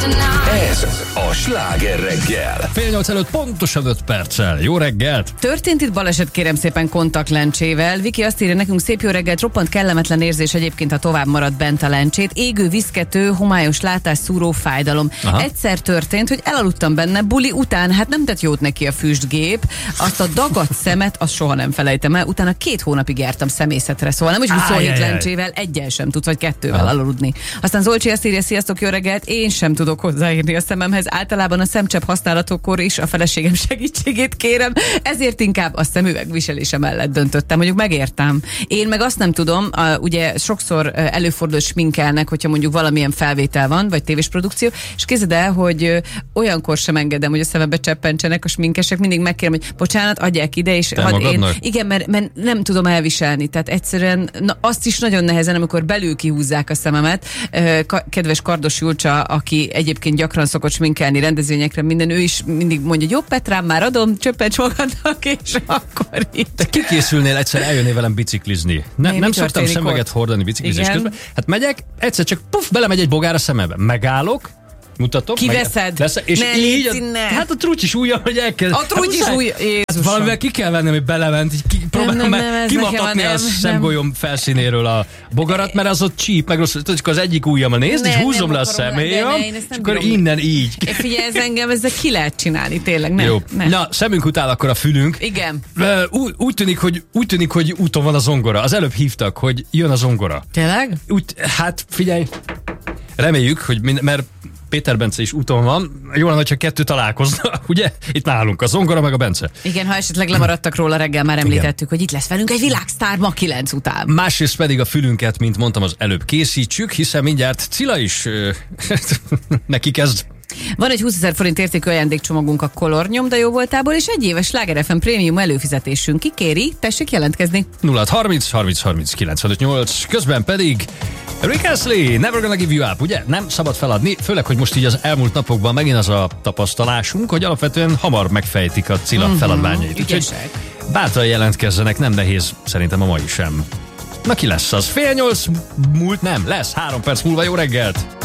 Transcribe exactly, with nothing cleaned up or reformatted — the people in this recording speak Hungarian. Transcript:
Ez a Sláger reggel. Fél nyolc előtt pontosan öt perccel. Jó reggelt! Történt itt baleset, kérem szépen, kontaktlencsével. Viki azt írja nekünk: szép jó reggelt, roppant kellemetlen érzés egyébként, ha tovább marad bent a lencsét. Égő, viszkető, homályos látás, szúró fájdalom. Aha. Egyszer történt, hogy elaludtam benne, buli után, hát nem tett jót neki a füstgép. Azt a dagadt szemet, azt soha nem felejtem el. Utána két hónapig jártam szemészetre, szóval nem, hogy huszonhét lencsével, egyel sem tudsz, vagy kettővel Aha. aludni. Aztán Zolcsi azt írja: sziasztok, jó reggelt, én sem tudok hozzáírni a szememhez. Általában a szemcsepp használatkor is a feleségem segítségét kérem, ezért inkább a szemüveg viselése mellett döntöttem, mondjuk megértem. Én meg azt nem tudom, a, ugye sokszor előfordul, sminkelnek, hogyha mondjuk valamilyen felvétel van, vagy tévés produkció, és képzeld el, hogy olyankor sem engedem, hogy a szemembe cseppentsenek a sminkesek, mindig megkérem, hogy bocsánat, adják ide, és hadd én, igen, mert, mert nem tudom elviselni, tehát egyszerűen na, azt is nagyon nehezen, amikor belül kihúzzák a szememet. Kedves Kardos Julcsa, aki egyébként gyakran szokott sminkelni rendezvényekre, minden, ő is mindig mondja, jó Petrám, már adom, csöppents magadnak, és akkor így. Te kikészülnél egyszer, eljönnél velem biciklizni. Ne, nem szoktam szemüveget hordani biciklizés közben. Hát megyek, egyszer csak puf, belemegy egy bogár a szemembe. Megállok, mutatom. Kiveszed. Meg, és ne, így, a, hát a trucsis ujjam, hogy elkezd. A trucsis ujjam, hát valamivel ki kell vennem, hogy belement, így ki, próbálom meg kimatatni a szemgolyom felszínéről a bogarat, mert az ott csíp, meg rossz, csak az egyik ujjammal nézd, és húzom le a személyem, és akkor innen így. Figyelj, ez engem, ezzel ki lehet csinálni, tényleg, nem. Jó. Nem. Na, szemünk utál akkor a fülünk. Igen. Úgy, úgy, tűnik, hogy, úgy tűnik, hogy úton van a zongora. Az előbb hívtak, hogy jön a zongora. Tényleg? Úgy, hát figyelj, reméljük, hogy mind, mert Péter Bence is úton van. Jó lenne, hogyha kettő találkozna, ugye? Itt nálunk a zongora meg a Bence. Igen, ha esetleg lemaradtak róla reggel, már említettük, Igen. hogy itt lesz velünk egy világsztár ma kilenc után. Másrészt pedig a fülünket, mint mondtam, az előbb készítsük, hiszen mindjárt Cilla is neki kezd. Van egy húszezer forint értékű ajándékcsomagunk a Color nyomda voltából, és egy éves Sláger ef em prémium előfizetésünk. Kikéri, tessék jelentkezni. nulla harminc harminc harminc kilencvenöt nyolc, közben pedig Rick Astley, Never Gonna Give You Up, ugye? Nem szabad feladni, főleg, hogy most így az elmúlt napokban megint az a tapasztalásunk, hogy alapvetően hamar megfejtik a Cilla mm-hmm, feladványait. Úgyhogy bátran jelentkezzenek, nem nehéz, szerintem a mai sem. Na ki lesz az? Fél nyolc múlt? Nem, lesz. Három perc múlva. Jó reggelt!